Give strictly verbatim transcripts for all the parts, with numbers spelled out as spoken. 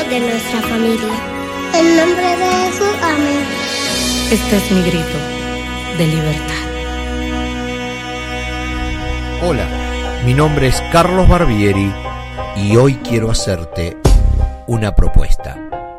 de nuestra familia. En nombre de Jesús, amén. Este es mi grito de libertad. Hola, mi nombre es Carlos Barbieri y hoy quiero hacerte una propuesta.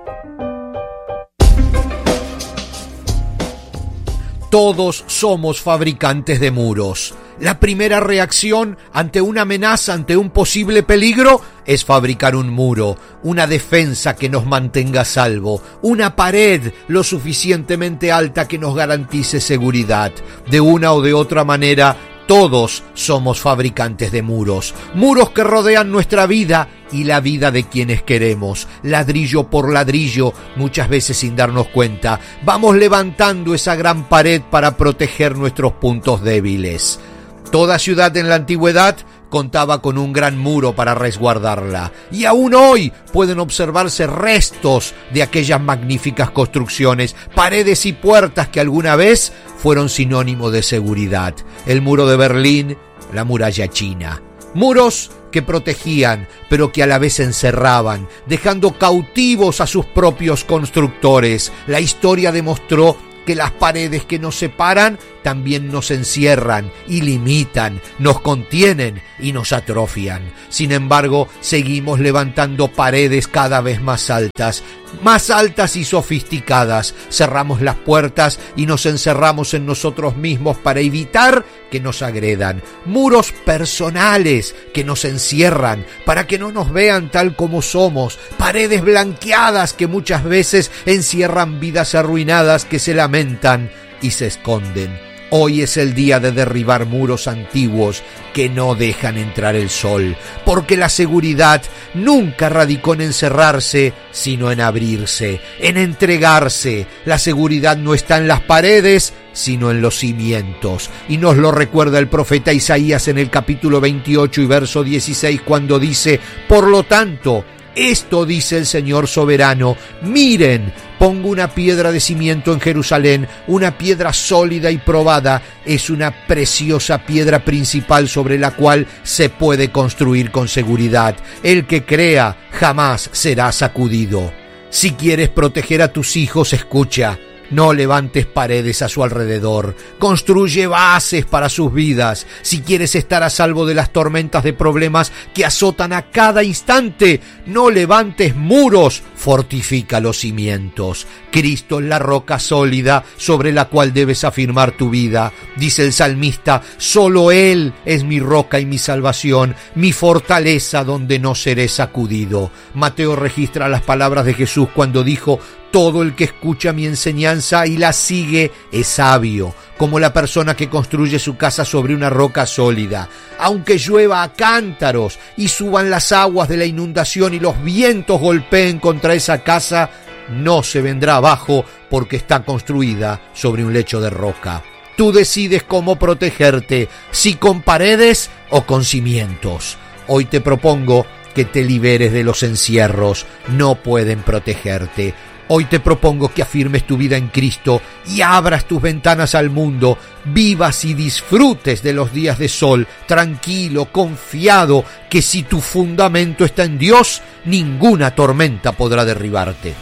Todos somos fabricantes de muros. La primera reacción ante una amenaza, ante un posible peligro, es fabricar un muro, una defensa que nos mantenga a salvo, una pared lo suficientemente alta que nos garantice seguridad. De una o de otra manera, todos somos fabricantes de muros, muros que rodean nuestra vida y la vida de quienes queremos. Ladrillo por ladrillo, muchas veces sin darnos cuenta, vamos levantando esa gran pared para proteger nuestros puntos débiles. Toda ciudad en la antigüedad contaba con un gran muro para resguardarla, y aún hoy pueden observarse restos de aquellas magníficas construcciones, paredes y puertas que alguna vez fueron sinónimo de seguridad. El muro de Berlín, la muralla china. Muros que protegían, pero que a la vez encerraban, dejando cautivos a sus propios constructores. La historia demostró que las paredes que nos separan también nos encierran y limitan, nos contienen y nos atrofian. Sin embargo, seguimos levantando paredes cada vez más altas, más altas y sofisticadas. Cerramos las puertas y nos encerramos en nosotros mismos para evitar que nos agredan. Muros personales que nos encierran para que no nos vean tal como somos. Paredes blanqueadas que muchas veces encierran vidas arruinadas que se lamentan y se esconden. Hoy es el día de derribar muros antiguos que no dejan entrar el sol, porque la seguridad nunca radicó en encerrarse, sino en abrirse, en entregarse. La seguridad no está en las paredes, sino en los cimientos. Y nos lo recuerda el profeta Isaías en el capítulo veintiocho y verso dieciséis, cuando dice: por lo tanto, esto dice el Señor soberano, miren, pongo una piedra de cimiento en Jerusalén, una piedra sólida y probada, es una preciosa piedra principal sobre la cual se puede construir con seguridad. El que crea jamás será sacudido. Si quieres proteger a tus hijos, escucha. No levantes paredes a su alrededor, construye bases para sus vidas. Si quieres estar a salvo de las tormentas de problemas que azotan a cada instante, no levantes muros, fortifica los cimientos. Cristo es la roca sólida sobre la cual debes afirmar tu vida. Dice el salmista: solo Él es mi roca y mi salvación, mi fortaleza donde no seré sacudido. Mateo registra las palabras de Jesús cuando dijo: todo el que escucha mi enseñanza y la sigue es sabio, como la persona que construye su casa sobre una roca sólida. Aunque llueva a cántaros y suban las aguas de la inundación y los vientos golpeen contra esa casa, no se vendrá abajo porque está construida sobre un lecho de roca. Tú decides cómo protegerte, si con paredes o con cimientos. Hoy te propongo que te liberes de los encierros, no pueden protegerte. Hoy te propongo que afirmes tu vida en Cristo y abras tus ventanas al mundo, vivas y disfrutes de los días de sol, tranquilo, confiado, que si tu fundamento está en Dios, ninguna tormenta podrá derribarte.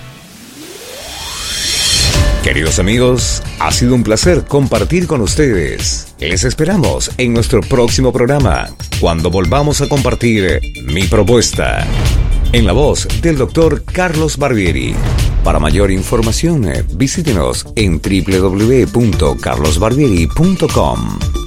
Queridos amigos, ha sido un placer compartir con ustedes. Les esperamos en nuestro próximo programa, cuando volvamos a compartir Mi Propuesta, en la voz del doctor Carlos Barbieri. Para mayor información, visítenos en doble u doble u doble u punto carlos barbieri punto com.